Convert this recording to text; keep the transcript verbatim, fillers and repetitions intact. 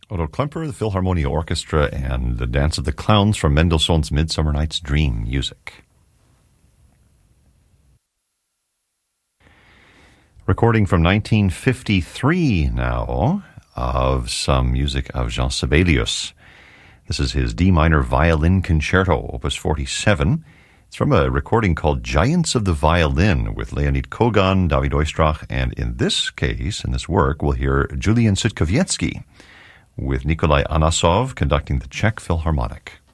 Otto Klemper, the Philharmonia Orchestra, and the Dance of the Clowns from Mendelssohn's Midsummer Night's Dream music. Recording from nineteen fifty-three now of some music of Jean Sibelius. This is his D minor violin concerto, opus forty-seven. It's from a recording called Giants of the Violin with Leonid Kogan, David Oistrakh, and in this case, in this work, we'll hear Julian Sitkowiecki with Nikolai Anasov conducting the Czech Philharmonic.